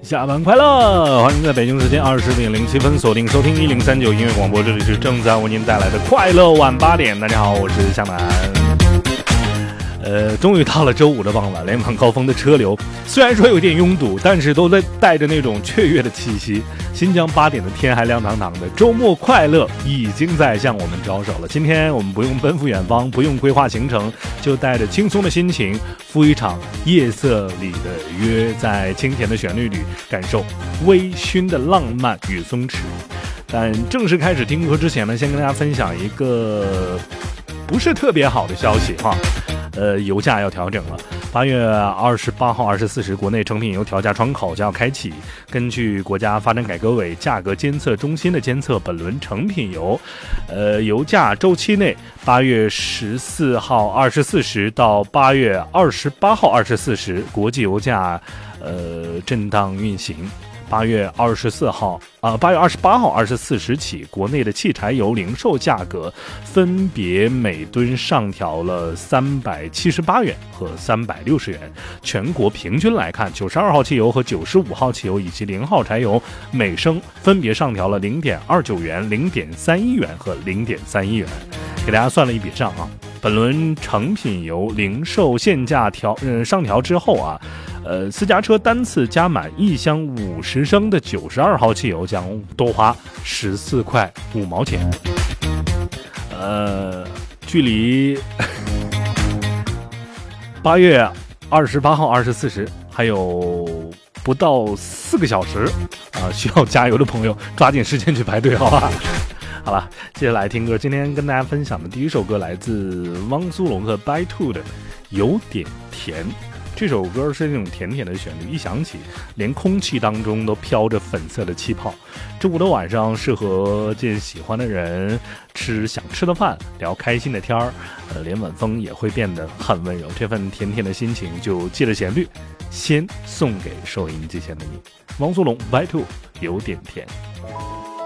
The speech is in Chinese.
下班快乐！欢迎在北京时间20:07锁定收听1039音乐广播，这里是正在为您带来的快乐晚8点。大家好，我是向南。终于到了周五的傍晚，连晚高峰的车流虽然说有点拥堵，但是都在带着那种雀跃的气息。新疆8点的天还亮堂堂的，周末快乐已经在向我们招手了。今天我们不用奔赴远方，不用规划行程，就带着轻松的心情，赴一场夜色里的约，在清甜的旋律里感受微醺的浪漫与松弛。但正式开始听歌之前呢，先跟大家分享一个不是特别好的消息哈。油价要调整了。8月28号24时，国内成品油调价窗口将要开启。根据国家发展改革委价格监测中心的监测，本轮成品油，油价周期内，8月14号24时到8月28号24时，国际油价震荡运行。8月28号24时起，国内的汽柴油零售价格分别每吨上调了378元和360元。全国平均来看，92号汽油和95号汽油以及0号柴油每升分别上调了0.29元、0.31元和0.31元。给大家算了一笔账啊，本轮成品油零售限价上调之后啊，私家车单次加满1箱50升的92号汽油将多花14块5毛钱。距离8月28号24时还有不到4个小时啊，需要加油的朋友抓紧时间去排队，好吧？好了，接下来听歌。今天跟大家分享的第一首歌来自汪苏泷和 By2 的《有点甜》。这首歌是那种甜甜的旋律，一响起，连空气当中都飘着粉色的气泡。周五的晚上，适合见喜欢的人，吃想吃的饭，聊开心的天儿，连晚风也会变得很温柔。这份甜甜的心情，就借着旋律，先送给收音机前的你。汪苏泷 By2 有点甜。